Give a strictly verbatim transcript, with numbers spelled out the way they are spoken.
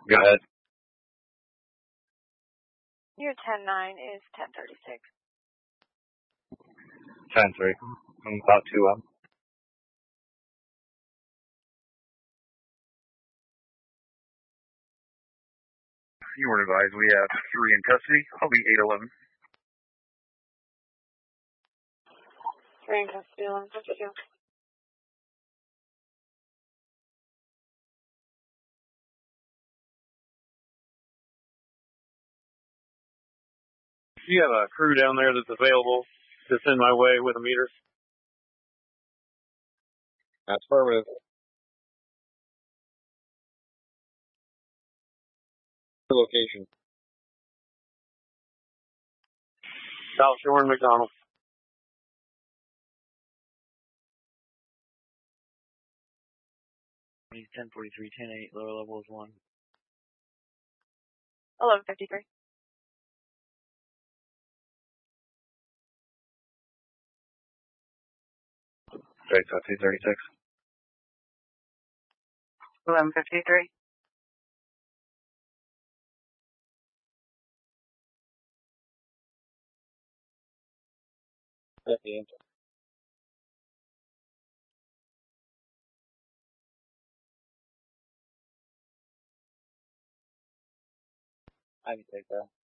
Go ahead. Your ten nine is ten thirty-six. ten three. I'm about to, um. You weren't advised. We have three in custody. I'll be eight eleven. Three in custody, eleven fifty-two. Do you have a crew down there that's available to send my way with a meter? That's affirmative. Location. South Shore and McDonald. ten forty-three, ten eight, lower level is one. eleven fifty-three. Great, so two thirty-six. eleven fifty-three. That's the answer. I can take that.